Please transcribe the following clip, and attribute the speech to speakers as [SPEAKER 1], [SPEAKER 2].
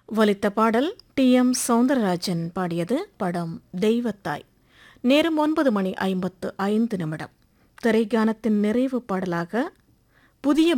[SPEAKER 1] ஒலித்த பாடல் டி.எம். சௌந்தரராஜன் பாடியது. படம் தெய்வத்தாய். நேரம் 9:55 திரைக்கானத்தின் நிறைவு பாடலாக புதிய